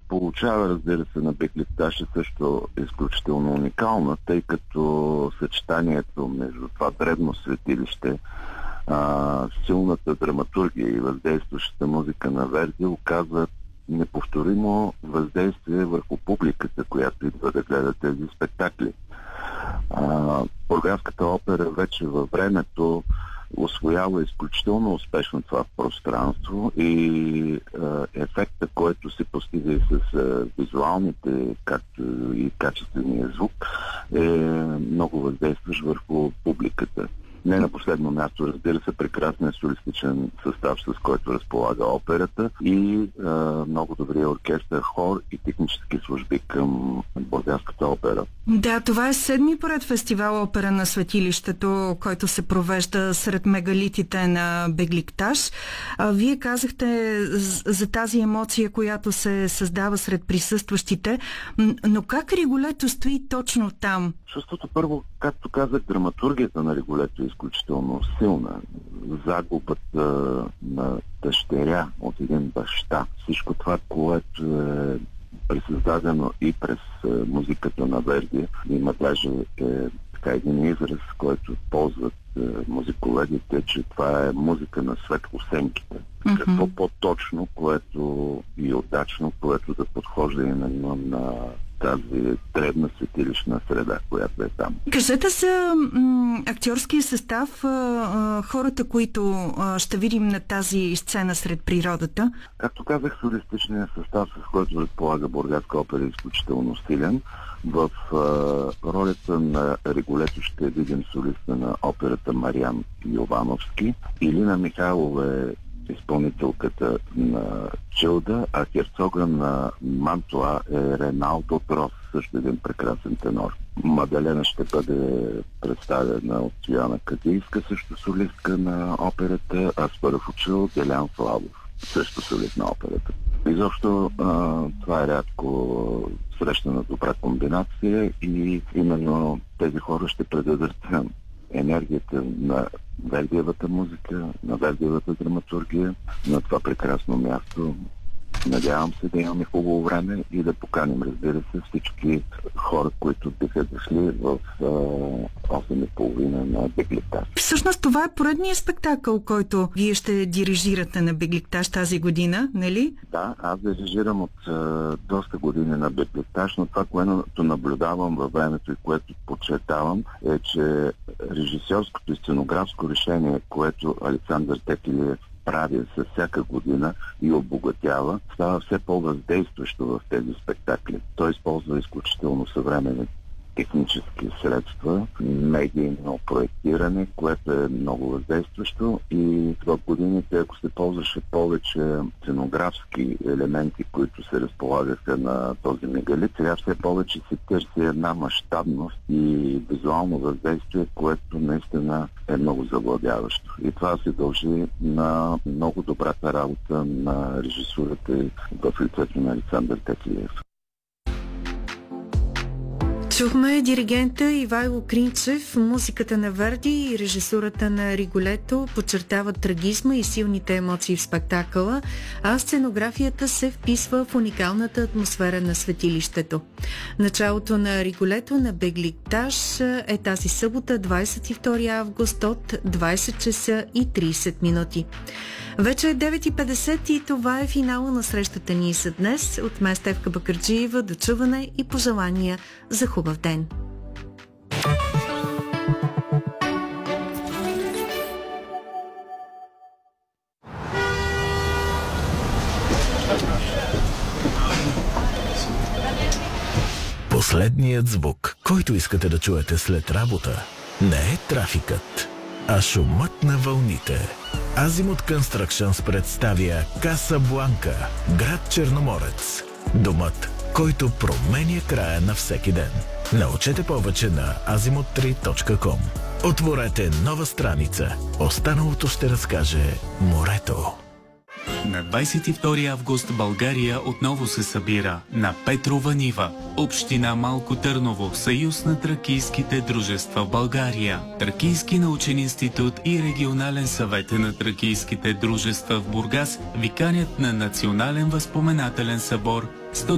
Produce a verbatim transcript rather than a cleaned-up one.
получава, разбира се, на Бегликташ е също изключително уникална, тъй като съчетанието между това древно светилище, а, силната драматургия и въздействащата музика на Верди оказва неповторимо въздействие върху публиката, която идва да гледа тези спектакли. А, Бургаската опера вече във времето усвоява изключително успешно това пространство и а, ефекта, който се постига и с а, визуалните, както и качествения звук, е много въздействащ върху публиката. Не на последно място, разбира се, прекрасният солистичен състав, с който разполага операта и а, много добрия оркестър, хор и технически служби към Бургаската опера. Да, това е седми поред фестивал Опера на светилището, който се провежда сред мегалитите на Бегликташ. А, вие казахте за тази емоция, която се създава сред присъстващите, но как Риголето стои точно там? Чувството първо, както казах, драматургията на Риголето е изключително силна. Загубата на дъщеря от един баща. Всичко това, което е пресъздадено и през музиката на Верди. Има даже е, така един израз, който ползват е, музикологите, че това е музика на светлосенките. Mm-hmm. Какво по-точно, което и удачно, което да подхожда именно на тази древна светилищна среда, която е там. Кажете за м- актьорския състав, а, а, хората, които а, ще видим на тази сцена сред природата. Както казах, солистичният състав, с който разполага Бургаска опера, е изключително силен. В а, ролята на Риголето ще видим солиста на операта Мариан Йовановски. Илина Михайлова е изпълнителката на Чилда, а херцога на Мантуа е Реналдо Брос, също един прекрасен тенор. Мадалена ще бъде представена от Стояна Кадийска, също солистка на операта, а Спаров учил Делян Славов, също солист на операта. Изобщо а, това е рядко срещана добра комбинация и именно тези хора ще предадат енергията на Вердиевата музика, на Вердиевата драматургия, на това прекрасно място. Надявам се да имаме хубаво време и да поканим, разбира се, всички хора, които биха дошли в осем и половина на Бегликташ. Всъщност това е поредният спектакъл, който вие ще дирижирате на Бегликташ тази година, нали? Да, аз дирижирам от а, доста години на Бегликташ, но това, което наблюдавам във времето и което подчертавам, е, че режисьорското и сценографско решение, което Александър Текелиев прави със всяка година и обогатява, става все по-въздействащо в тези спектакли. Той използва изключително съвременни технически средства, медийно проектиране, което е много въздействащо и в годините, ако се ползваше повече сценографски елементи, които се разполагаха на този мегалит, сега все повече се търси една мащабност и визуално въздействие, което наистина е много завладяващо. И това се дължи на много добрата работа на режисурата в лицето на Александър Текелиев. Чухме диригента Ивайло Кринчев, музиката на Верди и режисурата на Риголето подчертават трагизма и силните емоции в спектакъла, а сценографията се вписва в уникалната атмосфера на светилището. Началото на Риголето на Бегликташ е тази събота, двадесет и втори август от двадесет часа и тридесет минути. Вече е девет и петдесет и това е финала на срещата ни за днес. От мен Стефка Бакърджиева, до чуване и пожелания за хубав ден. Последният звук, който искате да чуете след работа, не е трафикът, а шумът на вълните. Азимут Constructions представя Касабланка, град Черноморец. Домът, който променя края на всеки ден. Научете повече на азимут три точка ком. Отворете нова страница. Останалото ще разкаже морето. На двадесет и втори август България отново се събира на Петрова нива. Община Малко Търново, Съюз на тракийските дружества в България, Тракийски научен институт и Регионален съвет на тракийските дружества в Бургас ви канят на Национален възпоменателен събор сто